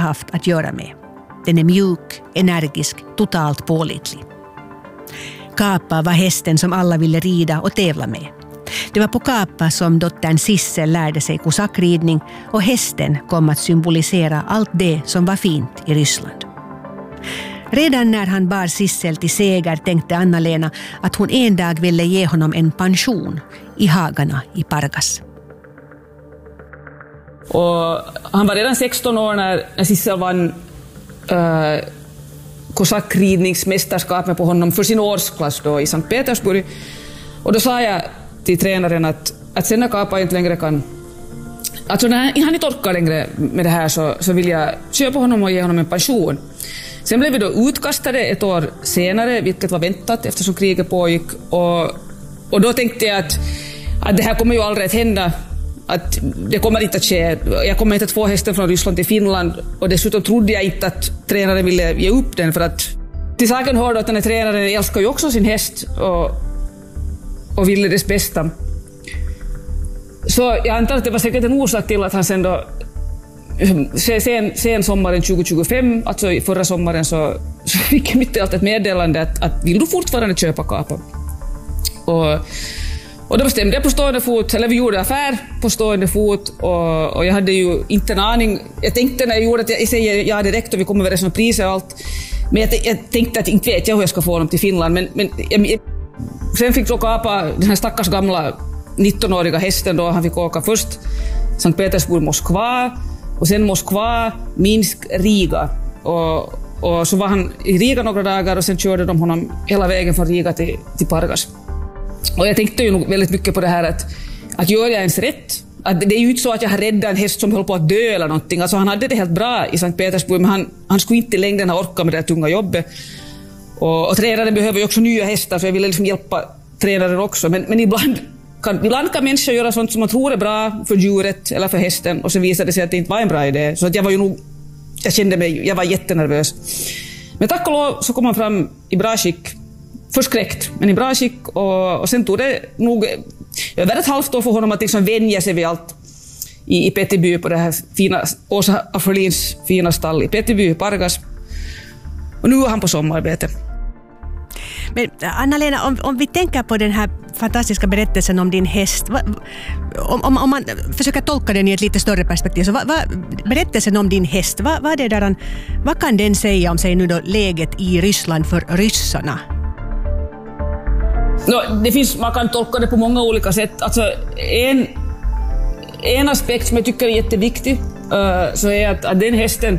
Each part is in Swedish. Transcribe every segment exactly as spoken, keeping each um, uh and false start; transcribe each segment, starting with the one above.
haft att göra med. Den är mjuk, energisk, totalt pålitlig. Kapa var hästen som alla ville rida och tävla med. Det var på Kapa som dottern Sissel lärde sig kosackridning och hästen kom att symbolisera allt det som var fint i Ryssland. Redan när han bar Sissel till seger tänkte Anna-Lena att hon en dag ville ge honom en pension i hagarna i Pargas. Och han var redan sexton år när Sissel vann äh, kosackridningsmästerskapet på honom för sin årsklass då i Sankt Petersburg. Och då sa jag till tränaren att, att sen när Kapa inte längre kan, alltså när han inte orkar längre med det här så, så vill jag köpa honom och ge honom en pension. Sen blev vi då utkastade ett år senare, vilket var väntat eftersom kriget pågick. Och, och då tänkte jag att, att det här kommer ju aldrig att hända. Att det kommer inte att ske. Jag kommer inte att få hästen från Ryssland till Finland. Och dessutom trodde jag inte att tränaren ville ge upp den. För att till saken hörde att den här tränaren älskar ju också sin häst och, och ville dess bästa. Så jag antar att det var säkert en orsak till att han sen då Sen, sen sommaren tjugo tjugofem, alltså förra sommaren, så, så fick jag mitt i allt ett meddelande att, att vill du fortfarande köpa Kapa? Och, och då bestämde jag på stående fot, eller vi gjorde affär på stående fot och, och jag hade ju inte en aning. Jag tänkte när jag gjorde att jag, jag säger ja direkt och vi kommer överens om priser och allt. Men jag, jag tänkte att inte vet jag hur jag ska få dem till Finland. Men, men jag, sen fick då Kapa, den här stackars gamla nittonåriga hästen då, han fick åka först Sankt Petersburg, Moskva. Och sen Moskva, Minsk, Riga. Och, och så var han i Riga några dagar och sen körde de honom hela vägen från Riga till, till Pargas. Och jag tänkte ju nog väldigt mycket på det här att, att gör jag ens rätt? Att det är ju inte så att jag har räddat en häst som höll på att dö eller någonting. Alltså han hade det helt bra i Sankt Petersburg men han, han skulle inte längre ha orkat med det här tunga jobbet. Och, och tränaren behöver ju också nya hästar så jag ville liksom hjälpa tränaren också. Men, men ibland... Kan, ibland kan människor göra sånt som man tror är bra för djuret eller för hästen och så visade det sig att det inte var en bra idé. Så att jag var ju nog, jag kände mig, jag var jättenervös. Men tack och lov så kom han fram i bra skick. Förskräckt, men i bra skick. Och, och sen tog det nog över ett halvt år för honom att liksom vänja sig vid allt i, i Pettyby på det här fina, Åsa Affolins fina stall i Pettyby i Pargas. Och nu är han på sommarbete. Men Anna-Lena, om, om vi tänker på den här fantastiska berättelsen om din häst, va, om, om, om man försöker tolka den i ett lite större perspektiv, så va, va, berättelsen om din häst, va, va det där, vad kan den säga om sig nu då läget i Ryssland för ryssarna? No, det finns, man kan tolka det på många olika sätt. Alltså, en, en aspekt som jag tycker är jätteviktig uh, så är att, att den hästen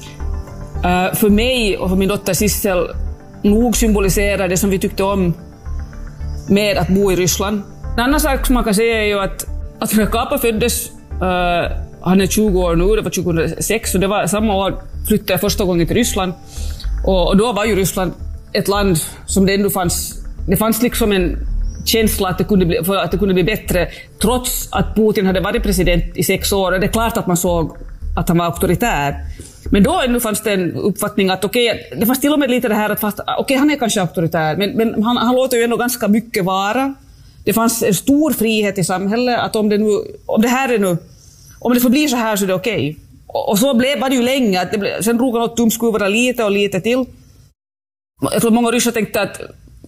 uh, för mig och för min dotter Sissel nog symboliserar det som vi tyckte om med att bo i Ryssland. En annan sak som man kan säga är ju att, att när Kapa föddes, uh, han är tjugo år nu, det var tjugohundrasex, och det var samma år flyttade jag första gången till Ryssland. Och, och då var ju Ryssland ett land som det ändå fanns, det fanns liksom en känsla att det kunde bli, för att det kunde bli bättre trots att Putin hade varit president i sex år. Och det är klart att man såg att han var auktoritär. Men då ändå fanns det en uppfattning att okej, okay, det fanns till och med lite det här att fast, okej, okay, han är kanske auktoritär, men, men han, han låter ju ändå ganska mycket vara. Det fanns en stor frihet i samhället att om det nu, om det här är nu, om det får bli så här så är det okej. Okay. Och, och så blev det ju länge, att det blev, sen drog han åt tumskruvarna lite och lite till. Jag tror många ryssar tänkte att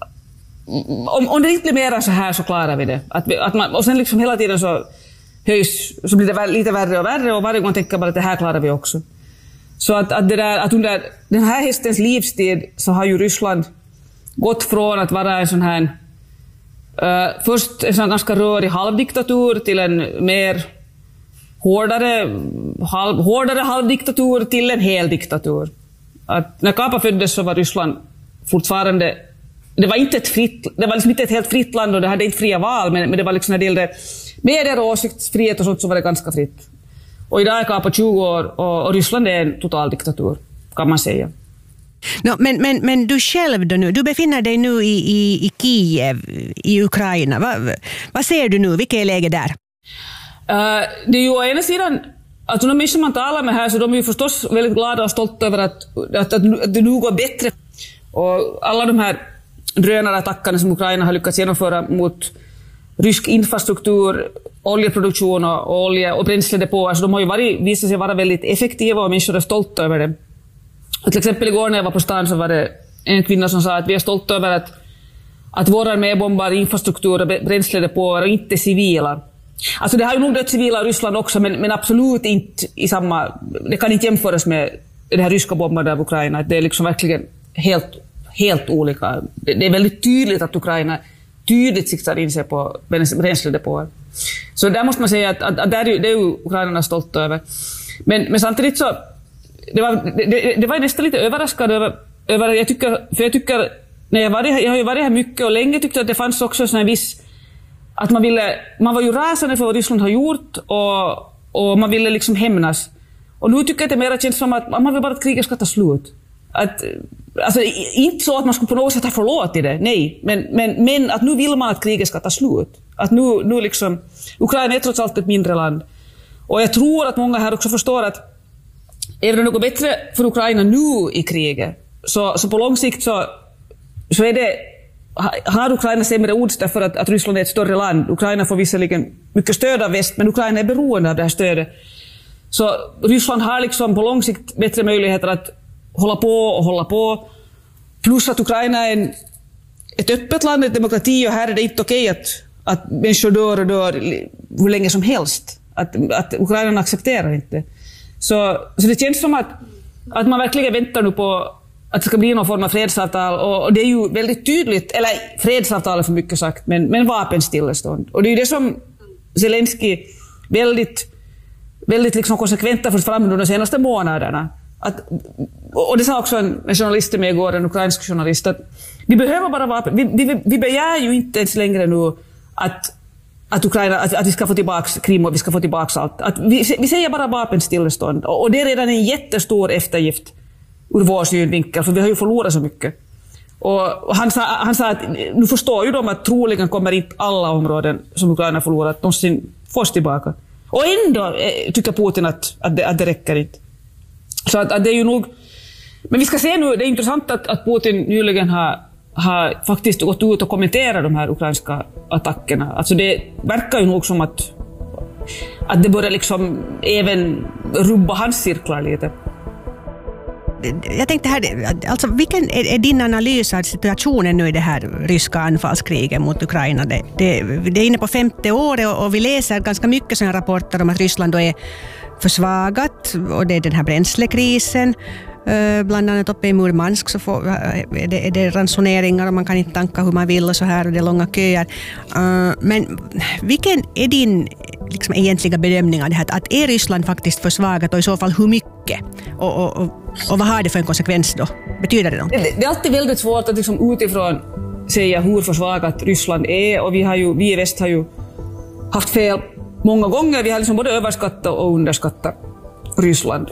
om, om det inte blir mer så här så klarar vi det. Att, att man, och sen liksom hela tiden så höjs, så blir det lite värre och värre och varje gång tänker man att det här klarar vi också. Så att, att, det där, att under den här hästens livstid så har ju Ryssland gått från att vara en sån här uh, först en sån ganska rörig halvdiktatur till en mer hårdare, halv, hårdare halvdiktatur till en hel diktatur. Att när Kapa föddes så var Ryssland fortfarande, det var inte ett fritt, det var liksom inte ett helt fritt land och det hade inte fria val, men, men det var liksom när det gällde medier och åsiktsfrihet och sånt så var det ganska fritt. Och idag är Kapa tjugo år och, och Ryssland är en total diktatur, kan man säga. No, men, men, men du själv då nu, du befinner dig nu i, i, i Kiev, i Ukraina. Va, vad ser du nu? Vilket är läget där? Uh, det är ju å ena sidan, alltså de människor man talar med här så de är ju förstås väldigt glada och stolta över att, att, att, att det nu går bättre. Och alla de här drönarattackerna som Ukraina har lyckats genomföra mot rysk infrastruktur oljeproduktion och olje- och bränsledepåer, så de har ju varit, visat sig vara väldigt effektiva och människor är stolta över det. Och till exempel igår när jag var på stan så var det en kvinna som sa att vi är stolta över att, att våra armé bombar infrastruktur och bränsledepåer och inte civila. Alltså det har ju nog dött civila i Ryssland också, men, men absolut inte i samma, det kan inte jämföras med det här ryska bombarna av Ukraina. Det är liksom verkligen helt, helt olika. Det, det är väldigt tydligt att Ukraina tydligt siktar in sig på bränsledepåer. Så där måste man säga att, att, att där är, det är ju ukrainarna stolta över. Men, men samtidigt så, det var, det, det var nästan lite överraskad över, över jag tycker, för jag tycker, när jag, var, jag har ju varit här mycket och länge tyckte att det fanns också en viss, att man ville, man var ju rasande för vad Ryssland har gjort och, och man ville liksom hämnas. Och nu tycker jag att det mer känns som att man vill bara att kriget ska ta slut. Att, alltså, inte så att man skulle på något sätt ha förlåt i det, nej. Men, men, men att nu vill man att kriget ska ta slut. Att nu, nu liksom, Ukraina är trots allt ett mindre land. Och jag tror att många här också förstår att även om det går bättre för Ukraina nu i kriget, så, så på lång sikt så, så är det, har Ukraina sämre odds därför att, att Ryssland är ett större land. Ukraina får visserligen mycket stöd av väst, men Ukraina är beroende av det här stödet. Så Ryssland har liksom på lång sikt bättre möjligheter att hålla på och hålla på. Plus att Ukraina är en, ett öppet land, ett demokrati, och här är det inte okej att, att människor dör och dör hur länge som helst. Att, att Ukraina accepterar inte. Så, så det känns som att, att man verkligen väntar nu på att det ska bli någon form av fredsavtal. Och, och det är ju väldigt tydligt, eller fredsavtal är för mycket sagt, men, men vapenstillestånd. Och det är ju det som Zelensky väldigt, väldigt liksom konsekvent har fått fram under de senaste månaderna. Att, och det sa också en, en journalist med igår, en ukrainsk journalist, att vi behöver bara vapen. Vi, vi, vi begär ju inte ens längre nu att, att, Ukraina, att, att vi ska få tillbaka Krim och vi ska få tillbaka allt. Att vi, vi säger bara vapenstillestånd. Och, och det är redan en jättestor eftergift ur vår synvinkel, för vi har ju förlorat så mycket. Och, och han, sa, han sa att nu förstår ju de att troligen kommer inte alla områden som Ukraina förlorat någonsin fås tillbaka. Och ändå tycker Putin att, att, det, att det räcker inte. Så att, att det är ju nog... Men vi ska se nu, det är intressant att, att Putin nyligen har, har faktiskt gått ut och kommenterat de här ukrainska attackerna. Alltså det verkar ju nog som att, att det börjar liksom även rubba hans cirklar lite. Jag tänkte här, alltså vilken är, är din analys av situationen nu i det här ryska anfallskriget mot Ukraina? Det, det, det är inne på femte året och, och vi läser ganska mycket sådana rapporter om att Ryssland då är försvagat, och det är den här bränslekrisen. Bland annat uppe i Murmansk så får, är, det, är det ransoneringar och man kan inte tanka hur man vill och så här, och det är långa köer. Men vilken är din liksom egentliga bedömning av det här? Att är Ryssland faktiskt försvagat, och i så fall hur mycket? Och, och, och, och vad har det för en konsekvens då? Betyder det något? Det, det är alltid väldigt svårt att liksom utifrån säga hur försvagat Ryssland är, och vi, har ju, vi i väst har ju haft fel många gånger. Vi har liksom både överskattat och underskattat Ryssland.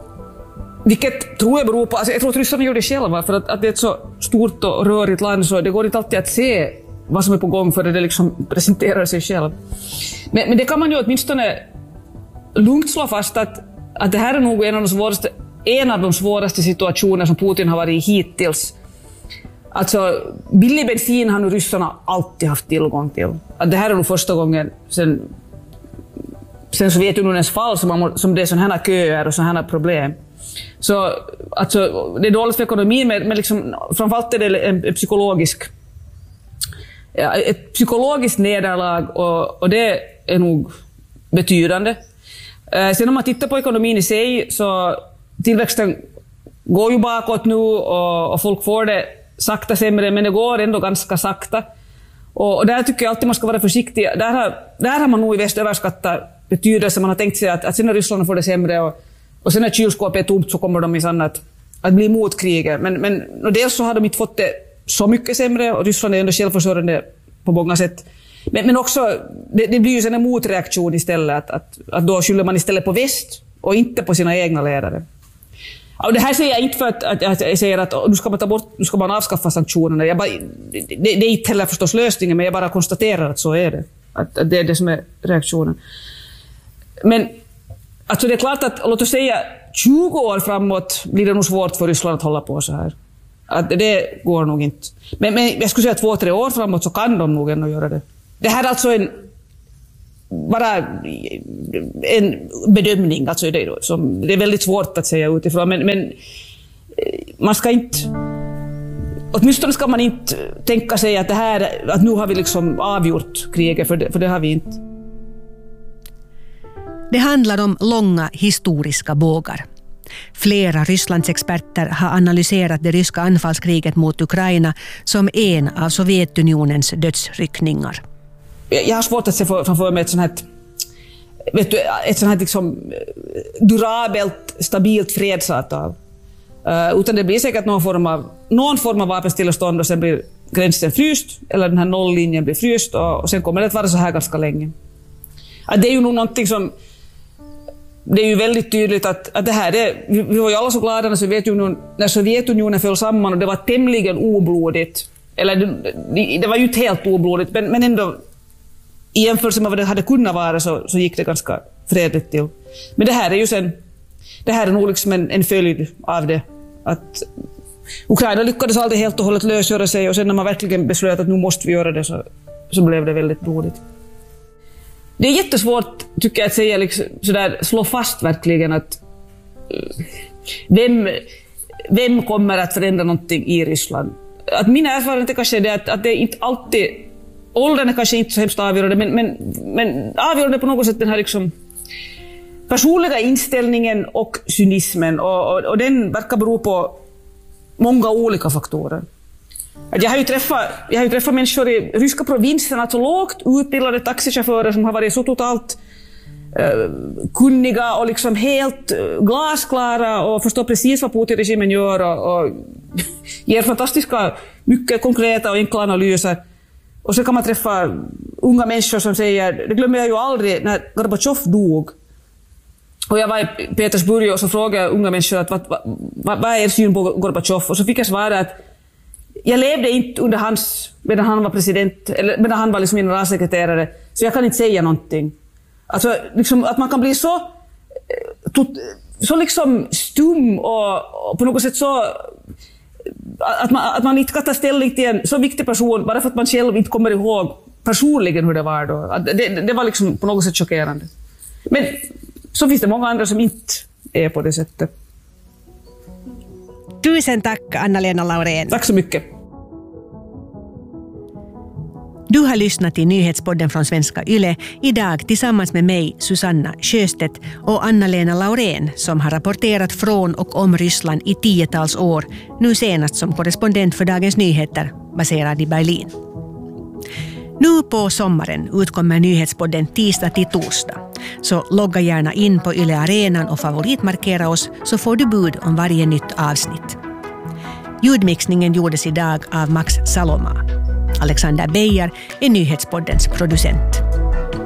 Vilket tror jag beror på, alltså jag tror att ryssarna gör det själva, för att, att det är ett så stort och rörigt land, så det går inte alltid att se vad som är på gång för det liksom presenterar sig själv. Men, men det kan man ju åtminstone lugnt slå fast att, att det här är nog en av de svåraste, en av de svåraste situationer som Putin har varit i hittills. Alltså billig bensin har nu ryssarna alltid haft tillgång till. Att det här är nog första gången sen, sen Sovjetunionens fall som, man, som det är sådana här köer och sådana här problem. Så alltså, det är dåligt för ekonomin, men, men liksom, framförallt är det en, en psykologisk, ja, ett psykologiskt nederlag, och, och det är nog betydande. Eh, sen om man tittar på ekonomin i sig, så tillväxten går ju bakåt nu, och, och folk får det sakta sämre, men det går ändå ganska sakta. Och, och där tycker jag alltid man ska vara försiktig. Där har, där har man nog i väst överskattat betydelsen. Man har tänkt sig att, att sen när Ryssland får det sämre och Och sen när kylskåpet är tomt så kommer de minsann att, att bli mot kriget. Men, men dels så har de inte fått det så mycket sämre, och Ryssland är ändå självförsörjande på många sätt. Men, men också, det, det blir ju en motreaktion istället. Att, att, att då skyller man istället på väst och inte på sina egna ledare. Och det här säger jag inte för att, att, att jag säger att nu ska man ta bort, nu ska man avskaffa sanktionerna. Jag bara, det, det är inte heller förstås lösningen, men jag bara konstaterar att så är det. Att, att det är det som är reaktionen. Men alltså det är klart att, låt oss säga, tjugo år framåt blir det nog svårt för Ryssland att hålla på så här. Att det går nog inte. Men, men jag skulle säga två, tre år framåt så kan de nog ändå göra det. Det här är alltså en bara en bedömning. Alltså det, är som, det är väldigt svårt att säga utifrån. Men, men man ska inte... Åtminstone ska man inte tänka sig att, det här, att nu har vi liksom avgjort kriget, för det, för det har vi inte. Det handlar om långa historiska bågar. Flera Rysslandsexperter har analyserat det ryska anfallskriget mot Ukraina som en av Sovjetunionens dödsryckningar. Jag har svårt att se framför mig ett sånt här, vet du, ett sånt här liksom durabelt, stabilt fredsavtal. Uh, utan det blir säkert någon form av, någon form av vapenstillestånd och sen blir gränsen fryst, eller den här nolllinjen blir fryst och, och sen kommer det att vara så här ganska länge. Uh, det är ju nog någonting som, det är ju väldigt tydligt att, att det här, är, vi, vi var ju alla så glada när Sovjetunionen, när Sovjetunionen föll samman och det var tämligen oblodigt, eller det, det var ju inte helt oblodigt, men, men ändå i jämförelse med vad det hade kunnat vara så, så gick det ganska fredligt till. Men det här är ju sen, det här är nog liksom en, en följd av det. Att Ukraina lyckades aldrig helt och hållet lösgöra sig och sen när man verkligen beslöt att nu måste vi göra det så, så blev det väldigt blodigt. Det är jättesvårt tycker jag att säga liksom, sådär, slå fast verkligen att vem, vem kommer att förändra någonting i Ryssland. Att mina erfarenheter kanske är det att, att det är inte alltid, åldern är kanske inte så hemskt avgörande, men, men, men avgörande på något sätt den här liksom personliga inställningen och cynismen, och, och, och den verkar bero på många olika faktorer. Jag har ju träffat, jag har ju träffat människor i ryska provinsen, alltså lågt utbildade taxichaufförer som har varit så totalt eh, kunniga och liksom helt glasklara och förstår precis vad Putin-regimen gör och, och ger fantastiska, mycket konkreta och enkla analyser. Och så kan man träffa unga människor som säger, det glömmer jag ju aldrig, när Gorbatjov dog. Och jag var i Petersburg och så frågade unga människor att vad, vad, vad är er syn på Gorbatjov? Och så fick jag svara att jag levde inte under hans, medan han var president, eller medan han var liksom generalsekreterare, så jag kan inte säga någonting. Alltså liksom, att man kan bli så, så liksom stum och, och på något sätt så att man, att man inte kan ta ställning till en så viktig person bara för att man själv inte kommer ihåg personligen hur det var då. Det, det var liksom på något sätt chockerande. Men så finns det många andra som inte är på det sättet. Tusen tack Anna-Lena Laurén. Tack så mycket. Du har lyssnat till nyhetspodden från Svenska Yle idag tillsammans med mig Susanna Sjöstedt och Anna-Lena Laurén som har rapporterat från och om Ryssland i tiotals år, nu senast som korrespondent för Dagens Nyheter baserad i Berlin. Nu på sommaren utkommer nyhetspodden tisdag till torsdag. Så logga gärna in på Yle Arenan och favoritmarkera oss så får du bud om varje nytt avsnitt. Ljudmixningen gjordes idag av Max Saloma. Alexander Beijer är nyhetspoddens producent.